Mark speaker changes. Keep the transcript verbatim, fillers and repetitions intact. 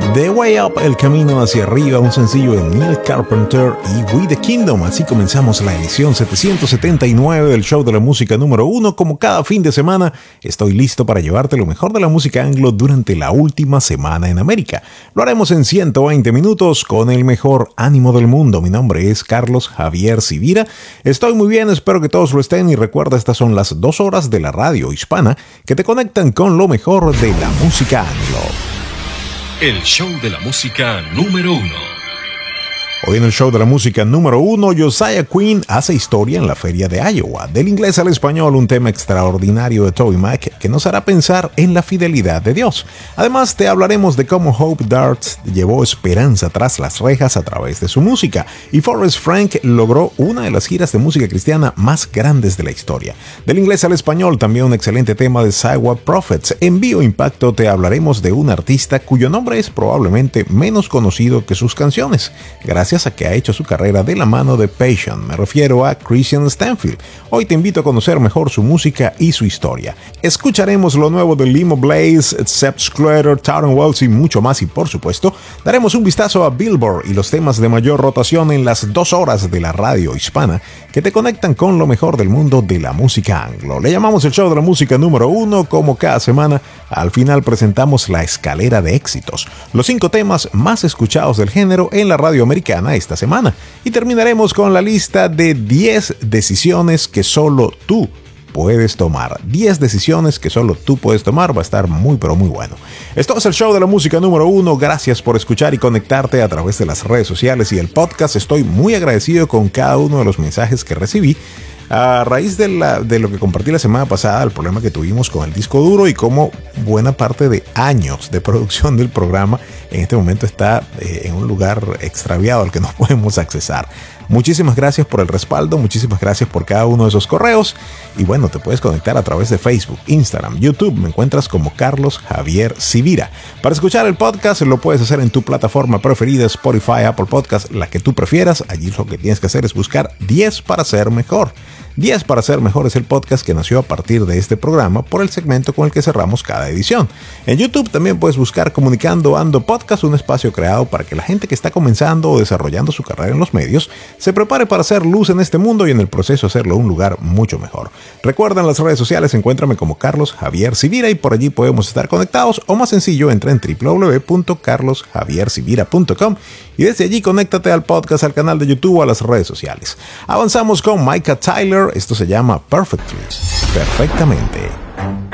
Speaker 1: The Way Up, El Camino Hacia Arriba, un sencillo de Neil Carpenter y We the Kingdom. Así comenzamos la edición setecientos setenta y nueve del Show de la Música número uno. Como cada fin de semana, estoy listo para llevarte lo mejor de la música anglo durante la última semana en América. Lo haremos en ciento veinte minutos con el mejor ánimo del mundo. Mi nombre es Carlos Javier Sivira. Estoy muy bien, espero que todos lo estén y recuerda, estas son las dos horas de la radio hispana que te conectan con lo mejor de la música anglo.
Speaker 2: El Show de la Música número uno.
Speaker 1: Hoy en el Show de la Música número uno, Josiah Quinn hace historia en la feria de Iowa. Del inglés al español, un tema extraordinario de Toby Mac que nos hará pensar en la fidelidad de Dios. Además, te hablaremos de cómo Hope Darts llevó esperanza tras las rejas a través de su música. Y Forrest Frank logró una de las giras de música cristiana más grandes de la historia. Del inglés al español, también un excelente tema de Sidewalk Prophets. En Bio Impacto te hablaremos de un artista cuyo nombre es probablemente menos conocido que sus canciones. Gracias a que ha hecho su carrera de la mano de Passion. Me refiero a Christian Stanfield. Hoy te invito a conocer mejor su música y su historia. Escucharemos lo nuevo de Limo Blaze, Sepp Schlatter, Tauren Wells y mucho más. Y por supuesto, daremos un vistazo a Billboard y los temas de mayor rotación en las dos horas de la radio hispana que te conectan con lo mejor del mundo de la música anglo. Le llamamos el Show de la Música número uno. Como cada semana, al final presentamos la escalera de éxitos, los cinco temas más escuchados del género en la radio americana esta semana, y terminaremos con la lista de diez decisiones que solo tú puedes tomar. diez decisiones que solo tú puedes tomar. Va a estar muy pero muy bueno. Esto es el Show de la Música número uno. Gracias por escuchar y conectarte a través de las redes sociales y el podcast. Estoy muy agradecido con cada uno de los mensajes que recibí a raíz de, la, de lo que compartí la semana pasada, el problema que tuvimos con el disco duro y cómo buena parte de años de producción del programa en este momento está eh, en un lugar extraviado al que no podemos accesar. Muchísimas gracias por el respaldo, muchísimas gracias por cada uno de esos correos. Y bueno, te puedes conectar a través de Facebook, Instagram, YouTube. Me encuentras como Carlos Javier Sivira. Para escuchar el podcast lo puedes hacer en tu plataforma preferida, Spotify, Apple Podcast, la que tú prefieras. Allí lo que tienes que hacer es buscar diez para ser mejor. diez para ser mejor es el podcast que nació a partir de este programa por el segmento con el que cerramos cada edición. En YouTube también puedes buscar Comunicando Ando Podcast, un espacio creado para que la gente que está comenzando o desarrollando su carrera en los medios se prepare para hacer luz en este mundo y en el proceso hacerlo un lugar mucho mejor. Recuerda, en las redes sociales encuéntrame como Carlos Javier Sivira y por allí podemos estar conectados, o más sencillo, entra en doble u doble u doble u punto carlos javier sivira punto com y desde allí conéctate al podcast, al canal de YouTube o a las redes sociales. Avanzamos con Micah Tyler. Esto se llama Perfectly, perfectamente.